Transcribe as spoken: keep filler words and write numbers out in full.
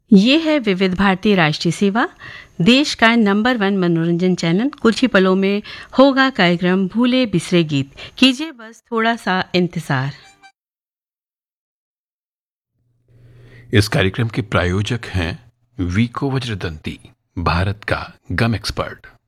ये है विविध भारती राष्ट्रीय सेवा, देश का नंबर वन मनोरंजन चैनल। कुछ ही पलों में होगा कार्यक्रम भूले बिसरे गीत। कीजिए बस थोड़ा सा इंतजार। इस कार्यक्रम के प्रायोजक हैं वीको वज्रदंती, भारत का गम एक्सपर्ट।